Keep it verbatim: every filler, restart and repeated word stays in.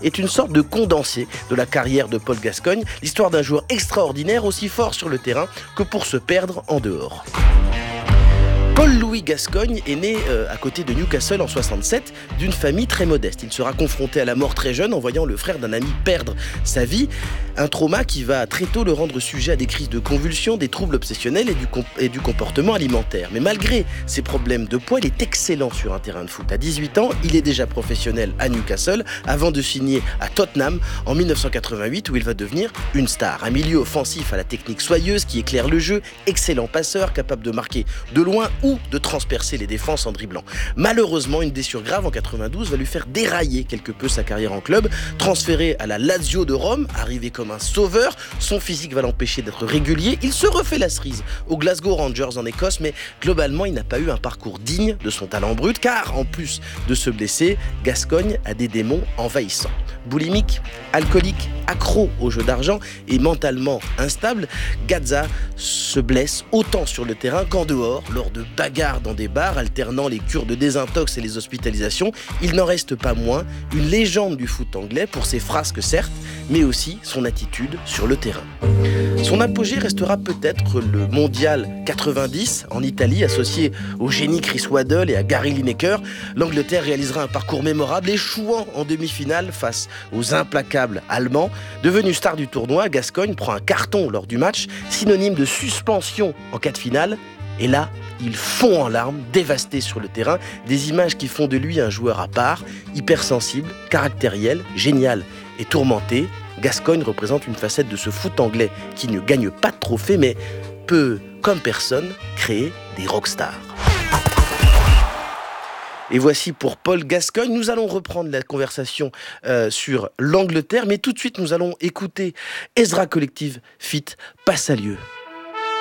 est une sorte de condensé de la carrière de Paul Gascoigne, l'histoire d'un joueur extraordinaire aussi fort sur le terrain que pour se perdre en dehors. Paul-Louis Gascoigne est né euh, à côté de Newcastle en soixante-sept d'une famille très modeste. Il sera confronté à la mort très jeune en voyant le frère d'un ami perdre sa vie. Un trauma qui va très tôt le rendre sujet à des crises de convulsions, des troubles obsessionnels et du, comp- et du comportement alimentaire. Mais malgré ses problèmes de poids, il est excellent sur un terrain de foot. À dix-huit ans, il est déjà professionnel à Newcastle avant de signer à Tottenham en mille neuf cent quatre-vingt-huit où il va devenir une star. Un milieu offensif à la technique soyeuse qui éclaire le jeu, excellent passeur, capable de marquer de loin ou de transpercer les défenses en dribblant. Malheureusement, une blessure grave en quatre-vingt-douze va lui faire dérailler quelque peu sa carrière en club. Transféré à la Lazio de Rome, arrivé comme un sauveur, son physique va l'empêcher d'être régulier. Il se refait la cerise aux Glasgow Rangers en Écosse, mais globalement, il n'a pas eu un parcours digne de son talent brut, car en plus de se blesser, Gascoigne a des démons envahissants. Boulimique, alcoolique, accro au jeu d'argent et mentalement instable, Gazza se blesse autant sur le terrain qu'en dehors, lors de bagarres dans des bars, alternant les cures de désintox et les hospitalisations. Il n'en reste pas moins une légende du foot anglais pour ses frasques certes, mais aussi son attitude sur le terrain. Son apogée restera peut-être le mondial quatre-vingt-dix en Italie, associé au génie Chris Waddle et à Gary Lineker. L'Angleterre réalisera un parcours mémorable, échouant en demi-finale face aux implacables Allemands. Devenu star du tournoi, Gascoigne prend un carton lors du match, synonyme de suspension en cas de finale. Et là, il fond en larmes, dévasté sur le terrain, des images qui font de lui un joueur à part, hypersensible, caractériel, génial et tourmenté. Gascoigne représente une facette de ce foot anglais qui ne gagne pas de trophée, mais peut, comme personne, créer des rockstars. Et voici pour Paul Gascoigne. Nous allons reprendre la conversation euh, sur l'Angleterre, mais tout de suite, nous allons écouter Ezra Collective feat. Passe à lieu.